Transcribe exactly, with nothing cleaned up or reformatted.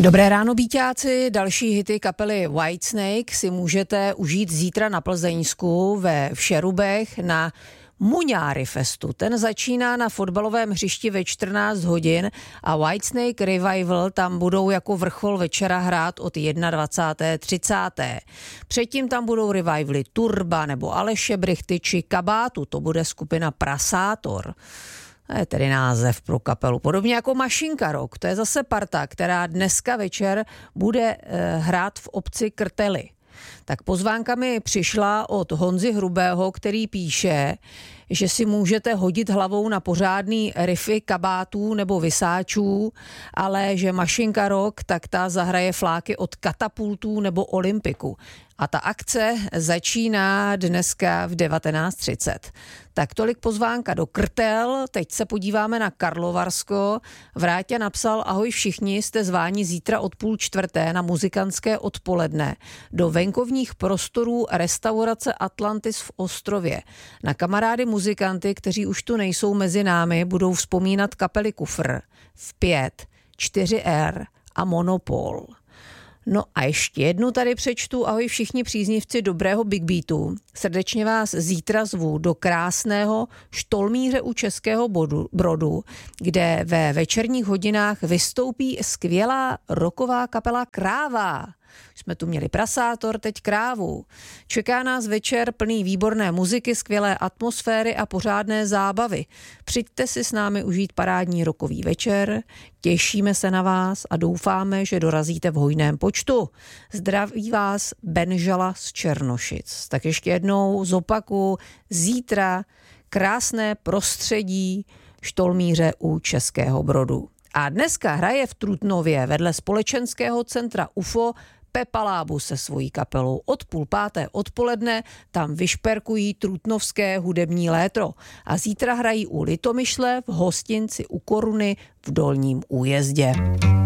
Dobré ráno, býťáci. Další hity kapely Whitesnake si můžete užít zítra na Plzeňsku ve Všerubech na Muňáry festu. Ten začíná na fotbalovém hřišti ve čtrnáct hodin a Whitesnake Revival tam budou jako vrchol večera hrát od dvacáté první třicáté Předtím tam budou revivaly Turba nebo Aleše Brychty či Kabátu. To bude skupina Prasátor. To je tedy název pro kapelu. Podobně jako Mašinka Rock. To je zase parta, která dneska večer bude e, hrát v obci Krtely. Tak pozvánka mi přišla od Honzy Hrubého, který píše, že si můžete hodit hlavou na pořádný riffy Kabátů nebo Vysáčů, ale že Mašinka Rock, tak ta zahraje fláky od Katapultů nebo Olympiku. A ta akce začíná dneska v devatenáct třicet. Tak tolik pozvánka do Krtel, teď se podíváme na Karlovarsko. Vráťa napsal: ahoj všichni, jste zváni zítra od půl čtvrté na muzikantské odpoledne do venkovních prostorů restaurace Atlantis v Ostrově. Na kamarády muzikanty, kteří už tu nejsou mezi námi, budou vzpomínat kapely Kufr, V pět, čtyři R a Monopol. No a ještě jednu tady přečtu. Ahoj všichni příznivci dobrého Big Beatu. Srdečně vás zítra zvu do krásného Štolmíře u Českého Brodu, kde ve večerních hodinách vystoupí skvělá rocková kapela Kráva. Jsme tu měli Prasátor, teď Krávu. Čeká nás večer plný výborné muziky, skvělé atmosféry a pořádné zábavy. Přijďte si s námi užít parádní rockový večer, těšíme se na vás a doufáme, že dorazíte v hojném počtu. Zdraví vás Benžala z Černošic. Tak ještě jednou zopaku, zítra krásné prostředí Štolmíře u Českého Brodu. A dneska hraje v Trutnově vedle společenského centra U F O Pepa Lábu se svojí kapelou. Od půl páté odpoledne tam vyšperkují trutnovské hudební létro. A zítra hrají u Litomyšle v hostinci u Koruny v Dolním Újezdě.